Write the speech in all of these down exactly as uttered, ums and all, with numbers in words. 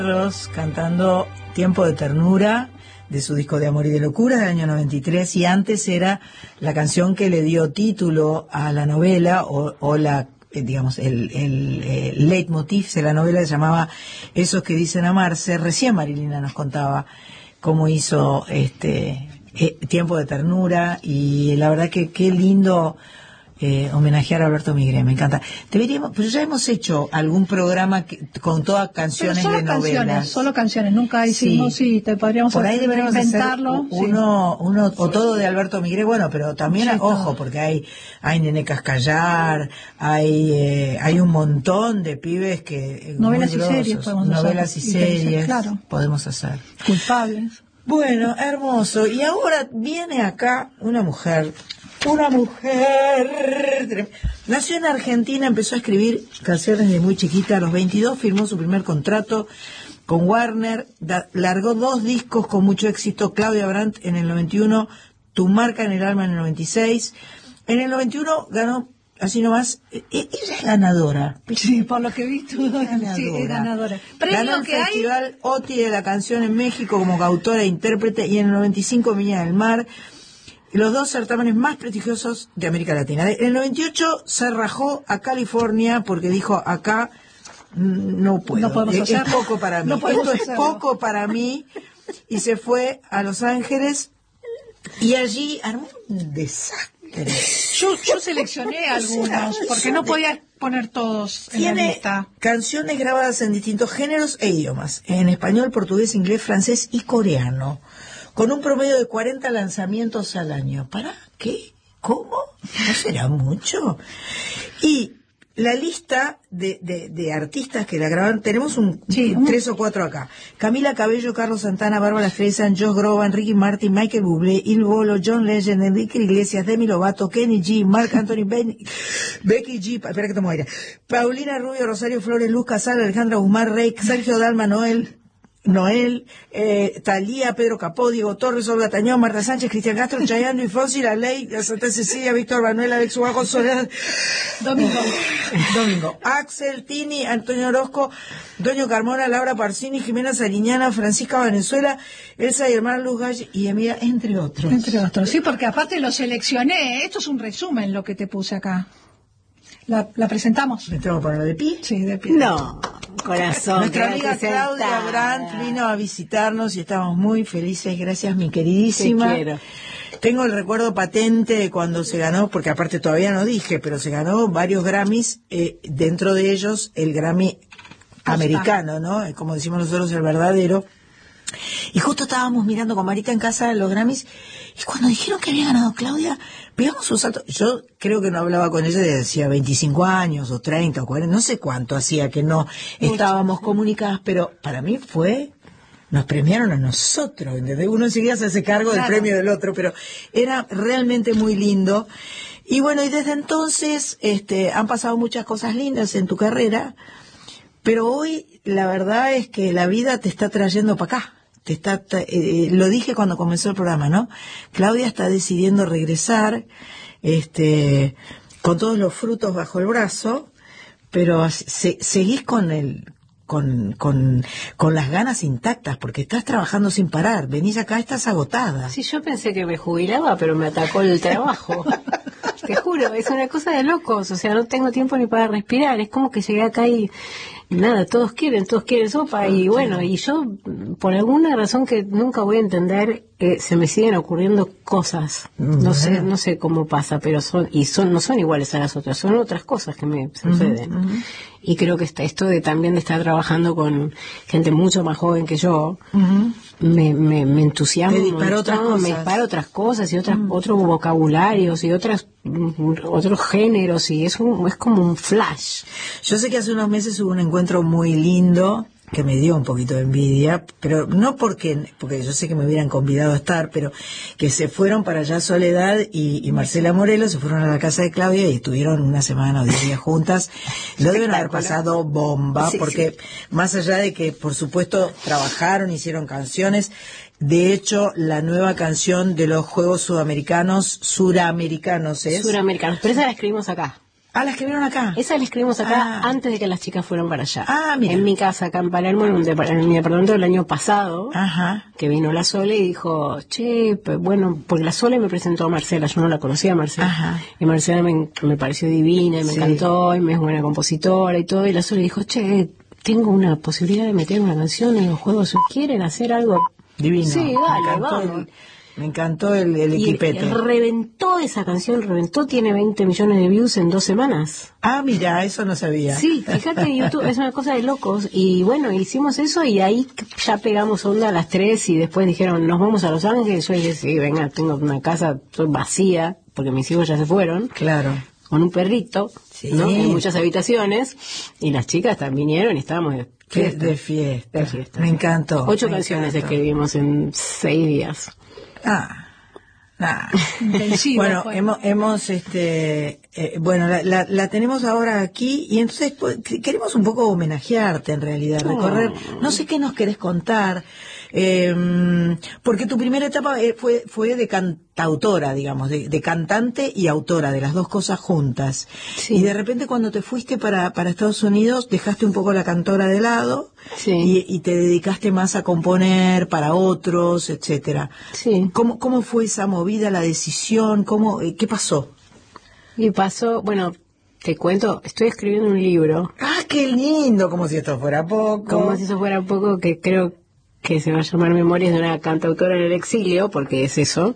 Cantando Tiempo de Ternura de su disco de Amor y de Locura del año noventa y tres, y antes era la canción que le dio título a la novela o, o la eh, digamos el, el, el leitmotiv de la novela, se llamaba Esos que dicen amarse. Recién Marilina nos contaba cómo hizo este eh, Tiempo de Ternura, y la verdad que qué lindo Eh, homenajear a Alberto Migré, me encanta. Deberíamos, pero ya hemos hecho algún programa que, con todas canciones solo de canciones, novelas. Solo canciones, nunca hicimos, sí, sí te podríamos por ahí deberíamos inventarlo. Hacer uno, sí. uno, o todo de Alberto Migré, bueno, pero también, sí, ojo, todo. Porque hay, hay Nene Cascallar, hay, eh, hay un montón de pibes que, novelas y series podemos novelas hacer. y series, claro. Podemos hacer. Culpables. Bueno, hermoso. Y ahora viene acá una mujer, una mujer, nació en Argentina, empezó a escribir canciones desde muy chiquita. A los veintidós firmó su primer contrato con Warner, da, largó dos discos con mucho éxito: Claudia Brandt en el noventa y uno, Tu marca en el alma en el noventa y seis. En el noventa y uno ganó, así nomás, e- ella es ganadora. Sí, por lo que vi tú, ganadora. Sí, es ganadora. Ganó el que Festival hay... O T I de la Canción en México como autora e intérprete, y en el noventa y cinco Viña del Mar, los dos certámenes más prestigiosos de América Latina. En el noventa y ocho se rajó a California porque dijo: acá no puedo, no podemos es, hacerlo. es poco para mí, no esto es hacerlo. poco para mí, y se fue a Los Ángeles y allí armó un desastre. Yo, yo seleccioné algunos, porque no podía poner todos en la lista. Tiene canciones grabadas en distintos géneros e idiomas: en español, portugués, inglés, francés y coreano, con un promedio de cuarenta lanzamientos al año. ¿Para qué? ¿Cómo? ¿No será mucho? Y la lista de, de, de artistas que la graban, tenemos un, sí, un tres o cuatro acá: Camila Cabello, Carlos Santana, Bárbara Streisand, Josh Groban, Ricky Martin, Michael Bublé, Il Bolo, John Legend, Enrique Iglesias, Demi Lovato, Kenny G, Marc Anthony, ben, Becky G, espera que tomo aire, Paulina Rubio, Rosario Flores, Luz Casal, Alejandra Guzmán, Rey, Sergio Dalma, Noel Noel, eh, Talía, Pedro Capó, Diego Torres, Olga Tañón, Marta Sánchez, Cristian Castro, Chayanne, Luis Fonsi, La Ley, Santa Cecilia, Víctor Manuel, Alex Ubago, Soledad, Domingo, Domingo, Axel, Tini, Antonio Orozco, Doño Carmona, Laura Parsini, Jimena Sariñana, Francisca Venezuela, Elsa y Hermana Luz Gall y Emilia, entre otros. Entre otros, sí, porque aparte lo seleccioné. Esto es un resumen lo que te puse acá. ¿La, la presentamos? ¿Me tengo que poner de pie? Sí, de pie. No, corazón. Nuestra amiga Claudia Brandt vino a visitarnos y estamos muy felices. Gracias, mi queridísima. Te quiero. Tengo el recuerdo patente de cuando se ganó, porque aparte todavía no dije, pero se ganó varios Grammys, eh, dentro de ellos el Grammy americano, ¿no? Como decimos nosotros, el verdadero. Y justo estábamos mirando con Marita en casa los Grammys, y cuando dijeron que había ganado Claudia, pegamos un salto. Yo creo que no hablaba con ella desde hacía veinticinco años, o treinta, o cuarenta, no sé cuánto hacía que no estábamos comunicadas, pero para mí fue, nos premiaron a nosotros, ¿entendés? Uno enseguida se hace cargo del claro. premio del otro, pero era realmente muy lindo. Y bueno, y desde entonces este, han pasado muchas cosas lindas en tu carrera, pero hoy la verdad es que la vida te está trayendo para acá. Te está, eh, lo dije cuando comenzó el programa, ¿no? Claudia está decidiendo regresar, este, con todos los frutos bajo el brazo, pero se, seguís con el, con, con, con las ganas intactas, porque estás trabajando sin parar. Venís acá, estás agotada. Sí, yo pensé que me jubilaba, pero me atacó el trabajo. Te juro, es una cosa de locos. O sea, no tengo tiempo ni para respirar. Es como que llegué acá y nada, todos quieren, todos quieren sopa. Y bueno, y yo, por alguna razón que nunca voy a entender, eh, se me siguen ocurriendo cosas. No sé, no sé cómo pasa, pero son, y son, no son iguales a las otras, son otras cosas que me suceden. Uh-huh, uh-huh. Y creo que está, esto de también de estar trabajando con gente mucho más joven que yo, uh-huh. me, me, me entusiasma. Me dispara otras cosas. Me dispara otras cosas y otras, uh-huh. otros vocabularios y otras, otros géneros, y es un, es como un flash. Yo sé que hace unos meses hubo un encuentro muy lindo que me dio un poquito de envidia, pero no porque, porque yo sé que me hubieran convidado a estar, pero que se fueron para allá Soledad y, y Marcela Morelos, se fueron a la casa de Claudia y estuvieron una semana o diez días juntas. Lo deben haber pasado bomba, sí, porque sí. Más allá de que, por supuesto, trabajaron, hicieron canciones. De hecho, la nueva canción de los Juegos Sudamericanos, Suramericanos es... Suramericanos, pero esa la escribimos acá. Ah, la escribieron acá. Esa la escribimos acá Ah. antes de que las chicas fueran para allá. Ah, mira. En mi casa, acá en Palermo, en, un depart- en mi departamento del año pasado, Ajá. que vino la Sole y dijo, che, pues, bueno, porque la Sole me presentó a Marcela, yo no la conocía a Marcela. Ajá. Y Marcela me, me pareció divina y me Sí. encantó y me es buena compositora y todo. Y la Sole dijo, che, tengo una posibilidad de meter una canción en los juegos. ¿Quieren hacer algo? Divino. Sí, Me dale, encantó vamos. el- Me encantó el, el Y equipete. reventó esa canción, reventó, tiene veinte millones de views en dos semanas. Ah, mira, eso no sabía. Sí, fíjate en YouTube, es una cosa de locos. Y bueno, hicimos eso y ahí ya pegamos onda a las tres y después dijeron, nos vamos a Los Ángeles. Yo dije, sí, venga, tengo una casa vacía, porque mis hijos ya se fueron, Claro. con un perrito, Sí. ¿no? En muchas habitaciones. Y las chicas también vinieron y estábamos de Qué fiesta. de fiesta. De fiesta. Me encantó. Ocho me canciones encantó. escribimos en seis días. Ah. Ah. Intensivo Bueno, fue. hemos, hemos este, eh, bueno, la, la, la tenemos ahora aquí y entonces pues, que- queremos un poco homenajearte en realidad, recorrer, no sé qué nos querés contar, eh, porque tu primera etapa eh, fue, fue de cantautora, digamos, de, de cantante y autora, de las dos cosas juntas. Sí. Y de repente cuando te fuiste para, para Estados Unidos, dejaste un poco la cantora de lado Sí. y, y te dedicaste más a componer para otros, etcétera. Sí. ¿Cómo, ¿Cómo fue esa movida, la decisión? ¿Cómo, eh, ¿Qué pasó? Y pasó, bueno, te cuento, estoy escribiendo un libro, ¡Ah, qué lindo! Como si esto fuera poco. como si eso fuera poco, que creo que se va a llamar Memorias de una cantautora en el exilio, porque es eso,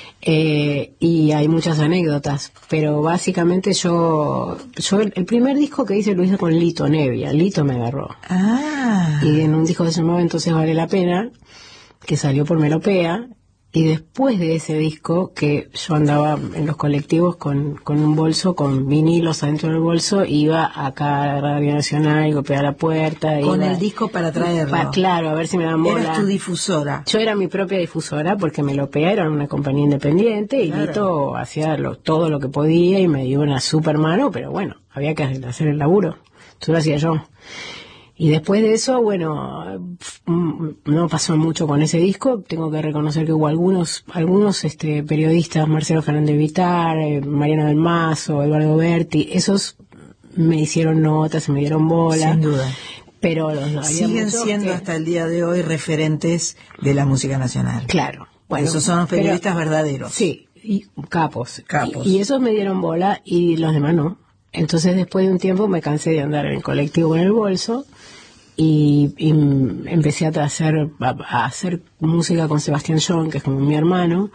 eh, y hay muchas anécdotas, pero básicamente yo, yo el, el primer disco que hice lo hice con Lito Nevia, Lito me agarró, Ah. y en un disco que se llamaba Entonces Vale la Pena, que salió por Melopea, y después de ese disco, que yo andaba en los colectivos con, con un bolso, con vinilos adentro del bolso, iba acá a la Radio Nacional, golpeaba la puerta. Con iba- el disco para traerlo. Pa- claro, a ver si me dan bola. Eras tu difusora. Yo era mi propia difusora porque Melopea era una compañía independiente y Claro. Lito hacía lo- todo lo que podía y me dio una super mano, pero bueno, había que hacer el laburo. Eso lo hacía yo. Y después de eso, bueno, mm, no pasó mucho con ese disco. Tengo que reconocer que hubo algunos algunos este, periodistas, Marcelo Fernández Vitar, eh, Mariano del Mazo, Eduardo Berti, esos me hicieron notas, me dieron bola. Sin duda. Pero los, había Siguen muchos siendo que- hasta el día de hoy referentes de la música nacional. Claro. Bueno, Esos son los pero- periodistas verdaderos. Sí, y capos. Capos. Y, y esos me dieron bola y los demás no. Entonces después de un tiempo me cansé de andar en el colectivo en el bolso y, y empecé a hacer, a, a hacer música con Sebastián John, que es como mi hermano.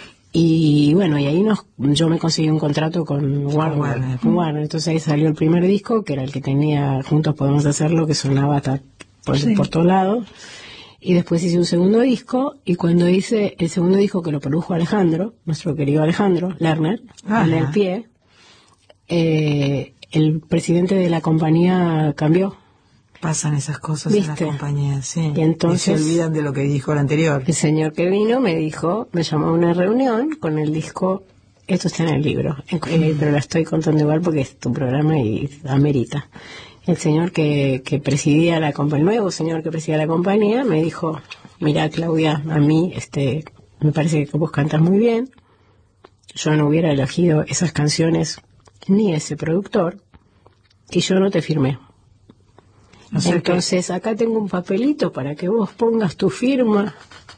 Y bueno, y ahí nos, yo me conseguí un contrato con Warner, Warner. con Warner. Entonces ahí salió el primer disco, que era el que tenía Juntos Podemos Hacerlo, que sonaba hasta por, Sí. por todos lados. Y después hice un segundo disco, y cuando hice el segundo disco, que lo produjo Alejandro, nuestro querido Alejandro Lerner, Ajá. en el pie, eh, el presidente de la compañía cambió. Pasan esas cosas en las ¿Viste? compañías, sí. Y entonces- se olvidan de lo que dijo el anterior. El señor que vino me dijo, me llamó a una reunión con el disco, esto está en el libro, eh, pero la estoy contando igual porque es tu programa y amerita. El señor que, que presidía la compañía, el nuevo señor que presidía la compañía, me dijo, mira Claudia, a mí este me parece que vos cantas muy bien, yo no hubiera elegido esas canciones ni ese productor, y yo no te firmé. O sea que- Entonces acá tengo un papelito para que vos pongas tu firma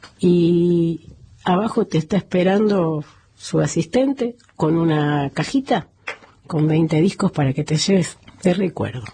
y abajo te está esperando su asistente con una cajita con veinte discos para que te lleves de recuerdo.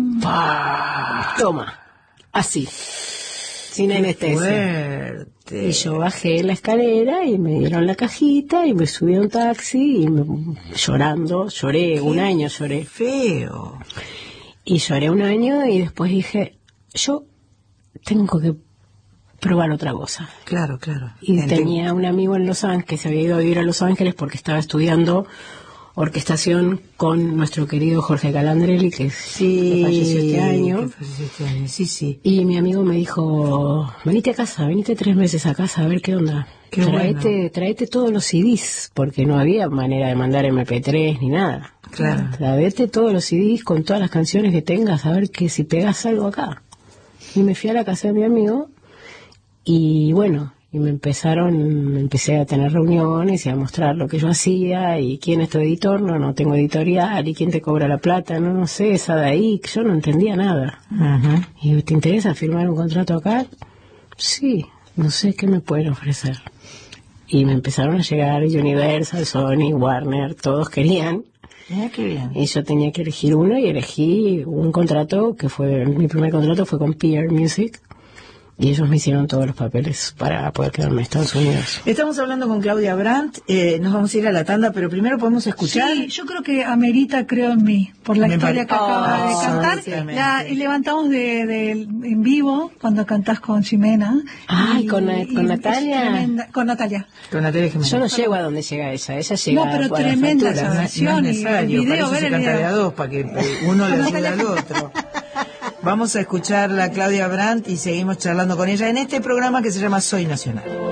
¡Pah! Toma, así, sin anestesia. Fuerte. Y yo bajé la escalera y me dieron la cajita y me subí a un taxi y me- llorando, lloré, un año lloré. Feo. Y lloré un año y después dije, yo tengo que probar otra cosa. Claro, claro. Y Enten- tenía un amigo en Los Ángeles, que se había ido a vivir a Los Ángeles porque estaba estudiando orquestación con nuestro querido Jorge Calandrelli, que, Sí, que falleció este año. que falleció este año, sí, sí. Y mi amigo me dijo, venite a casa, venite tres meses a casa a ver qué onda. Qué traete, bueno. traete todos los C Ds, porque no había manera de mandar eme pe tres ni nada. Claro. Traete todos los C Ds con todas las canciones que tengas, a ver que si pegas algo acá. Y me fui a la casa de mi amigo y bueno, y me empezaron, me empecé a tener reuniones y a mostrar lo que yo hacía y quién es tu editor, no, no tengo editorial, y quién te cobra la plata, no, no sé, esa de ahí, yo no entendía nada. Uh-huh. Y ¿te interesa firmar un contrato acá? Sí, no sé qué me pueden ofrecer. Y me empezaron a llegar Universal, Sony, Warner, todos querían. Mira qué bien. Y yo tenía que elegir uno y elegí un contrato que fue, mi primer contrato fue con Peer Music. Y ellos me hicieron todos los papeles para poder quedarme en Estados Unidos. Estamos hablando con Claudia Brandt, eh, nos vamos a ir a la tanda, pero primero podemos escuchar. Sí, yo creo que amerita Creo en mí, por la Me historia pare... que acaba oh, de cantar. sí, La, y levantamos de, de, en vivo cuando cantás con Ximena. Ay, y, con, y, con Natalia. Tremenda, con Natalia. Con Natalia Jiménez. Yo no llego a donde llega ella, ella llega no, pero a tremenda esa no, versión. no es necesario, y el video, para eso se ver el canta de a video. dos, para que uno le ayude al otro. Vamos a escuchar a Claudia Brandt y seguimos charlando con ella en este programa que se llama Soy Nacional.